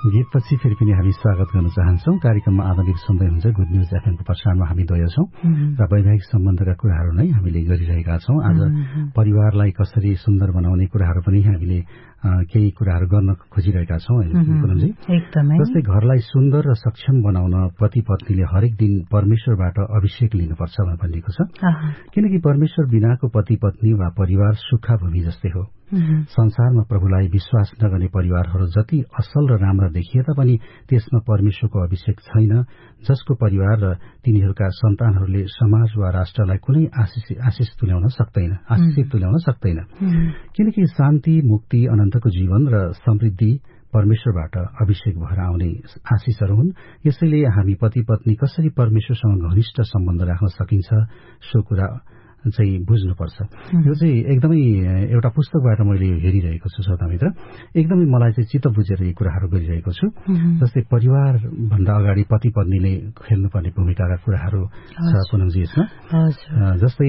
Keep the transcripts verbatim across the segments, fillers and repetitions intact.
गीतपछि फेरि पनि हामी स्वागत गर्न चाहन्छौं। कार्यक्रममा आधारित सुन्दै हुन्छ गुड न्यूज एफएमको प्रसारणमा हामी दुवै छौं र वैवाहिक सम्बन्धका कुराहरू नै हामीले गरिरहेका छौं। आज परिवारलाई कसरी सुन्दर बनाउने कुराहरू पनि हामीले केही कुराहरू गर्न खोजिरहेका छौं पुनमजी। एकदमै जस्तै घरलाई सुन्दर र सक्षम बनाउन पति पत्नीले हरेक दिन परमेश्वरबाट अभिषेक लिनुपर्छ भनिएको छ। किनकि परमेश्वर बिनाको पति पत्नी वा परिवार सुक्खा भूमि जस्तै हो। संसारमा प्रभुलाई विश्वास नगर्ने परिवारहरू जति असल र राम्रा देखिए तापनि त्यसमा परमेश्वरको अभिषेक छैन, जसको परिवार र तिनीहरूका सन्तानहरूले समाज वा राष्ट्रलाई कुनै आशिष आशिष तुल्याउन सक्दैन आशिष तुल्याउन सक्दैन किनकि शान्ति, मुक्ति, अनन्तको जीवन र समृद्धि परमेश्वरबाट अभिषेक भएर आउने आशिषहरू हुन्। यसैले हामी पति पत्नी कसरी परमेश्वरसँग घनिष्ठ सम्बन्ध राख्न सकिन्छ सो कुरा चाहिँ बुझ्नुपर्छ। यो चाहिँ एकदमै एउटा पुस्तकबाट मैले हेरिरहेको छु श्रोतामित्र। एकदमै मलाई चाहिँ चित्त बुझेर यी कुराहरू गरिरहेको छु। जस्तै परिवार भन्दा अगाडि पति पत्नीले खेल्नुपर्ने भूमिकाका कुराहरू छ पुनमजी यसमा। जस्तै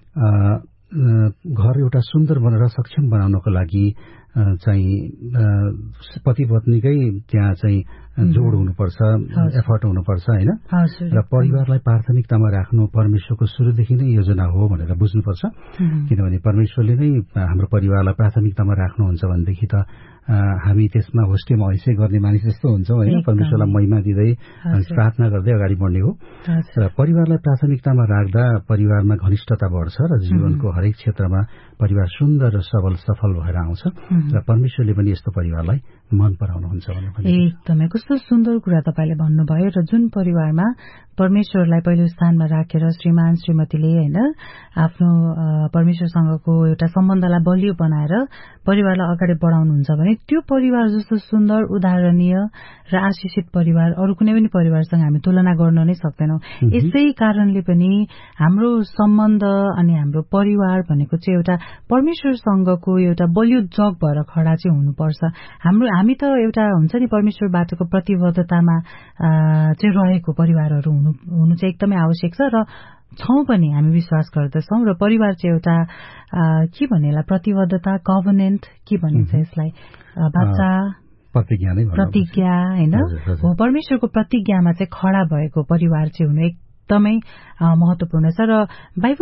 घर एउटा सुन्दर बनाएर सक्षम बनाउनको लागि चाहिँ पति पत्नीकै त्यहाँ चाहिँ जोड हुनुपर्छ, एफर्ट हुनुपर्छ हैन। र परिवारलाई प्राथमिकतामा राख्नु परमेश्वरको सुरुदेखि नै योजना हो भनेर बुझ्नुपर्छ। किनभने परमेश्वरले नै हाम्रो परिवारलाई प्राथमिकतामा राख्नुहुन्छ भनेदेखि त हामी त्यसमा होस्टेमा ऐसे गर्ने मानिस जस्तो हुन्छौँ हैन। परमेश्वरलाई महिमा दिँदै प्रार्थना गर्दै अगाडि बढ्ने हो। र परिवारलाई प्राथमिकतामा राख्दा परिवारमा घनिष्ठता बढ्छ र जीवनको हरेक क्षेत्रमा परिवार सुन्दर र सबल सफल भएर आउँछ र परमेश्वरले पनि यस्तो परिवारलाई मन पराउनुहुन्छ भनेर। एकदमै कस्तो सुन्दर कुरा तपाईले भन्नुभयो। र जुन परिवारमा परमेश्वरलाई पहिलो स्थानमा राखेर श्रीमान श्रीमतीले हैन आफ्नो परमेश्वरसँगको एउटा सम्बन्धलाई बलियो बनाएर परिवारलाई अगाडि बढाउनुहुन्छ भने त्यो परिवार जस्तो सुन्दर, उदाहरणीय र आशिषित परिवार अरू कुनै पनि परिवारसँग हामी तुलना गर्न नै सक्दैनौं। यसै कारणले पनि हाम्रो सम्बन्ध अनि हाम्रो परिवार भनेको चाहिँ एउटा परमेश्वरसँगको एउटा बलियो जग भएर खडा चाहिँ हुनुपर्छ। हाम्रो हामी त एउटा हुन्छ नि परमेश्वरबाटको प्रतिबद्धतामा चाहिँ रहेको परिवारहरू हुनु हुनु चाहिँ एकदमै आवश्यक छ र छौं पनि हामी विश्वास गर्दछौं। र परिवार चाहिँ एउटा के भन्नेला प्रतिबद्धता, कभनेन्ट के भनिन्छ यसलाई, बाचा प्रतिज्ञा नै प्रतिज्ञा हैन हो। परमेश्वरको प्रतिज्ञामा चाहिँ खडा भएको परिवार चाहिँ हुनु एकदमै महत्वपूर्ण छ। र बाइबल